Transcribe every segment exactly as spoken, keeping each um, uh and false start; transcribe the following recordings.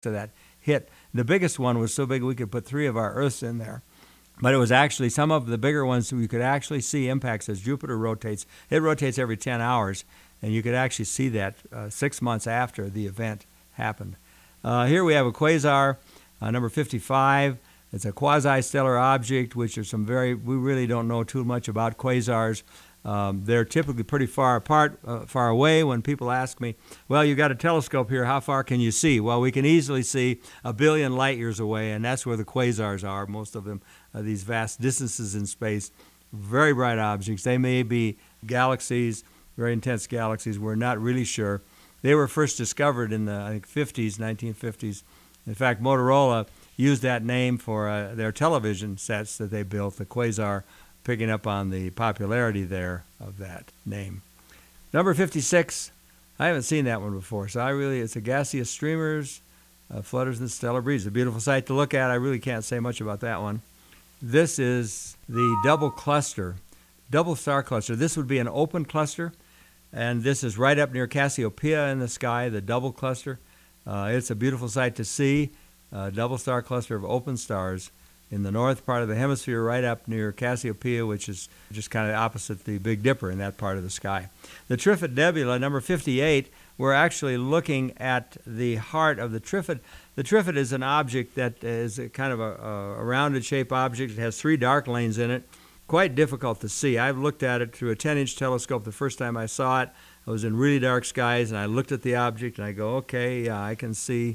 that hit. The biggest one was so big we could put three of our Earths in there. But it was actually some of the bigger ones we could actually see impacts as Jupiter rotates. It rotates every ten hours, and you could actually see that uh, six months after the event happened. Uh, here we have a quasar, uh, number fifty-five. It's a quasi-stellar object, which are some very, we really don't know too much about quasars. Um, they're typically pretty far apart, uh, far away. When people ask me, well, you got a telescope here, how far can you see? Well, we can easily see a billion light years away, and that's where the quasars are, most of them, uh, these vast distances in space. Very bright objects. They may be galaxies, very intense galaxies. We're not really sure. They were first discovered in the, I think, fifties, nineteen fifties. In fact, Motorola used that name for uh, their television sets that they built, the Quasar, picking up on the popularity there of that name. Number fifty-six, I haven't seen that one before, so I really, it's a gaseous streamers, uh, flutters in the stellar breeze. A beautiful sight to look at. I really can't say much about that one. This is the double cluster, double star cluster. This would be an open cluster, and this is right up near Cassiopeia in the sky, the double cluster. Uh, it's a beautiful sight to see. A double star cluster of open stars in the north part of the hemisphere, right up near Cassiopeia, which is just kind of opposite the Big Dipper in that part of the sky. The Trifid Nebula, number fifty-eight, we're actually looking at the heart of the Trifid. The Trifid is an object that is a kind of a, a rounded shape object. It has three dark lanes in it. Quite difficult to see. I've looked at it through a ten-inch telescope the first time I saw it. I was in really dark skies, and I looked at the object, and I go, okay, yeah, I can see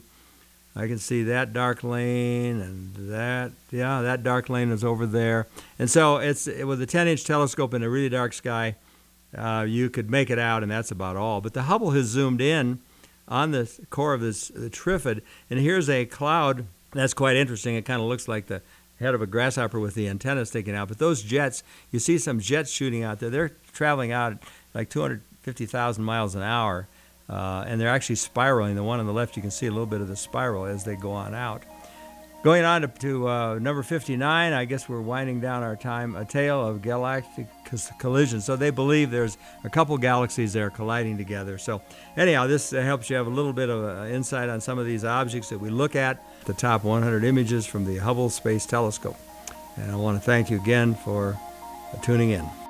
I can see that dark lane and that, yeah, that dark lane is over there. And so it's with a ten-inch telescope in a really dark sky, uh, you could make it out, and that's about all. But the Hubble has zoomed in on the core of this the Trifid, and here's a cloud that's quite interesting. It kind of looks like the head of a grasshopper with the antenna sticking out. But those jets, you see some jets shooting out there. They're traveling out at like two hundred fifty thousand miles an hour. Uh, and they're actually spiraling. The one on the left, you can see a little bit of the spiral as they go on out. Going on to, to uh, number fifty-nine, I guess we're winding down our time, a tale of galactic collision. So they believe there's a couple galaxies there colliding together. So anyhow, this uh, helps you have a little bit of uh, insight on some of these objects that we look at, the top one hundred images from the Hubble Space Telescope. And I want to thank you again for uh, tuning in.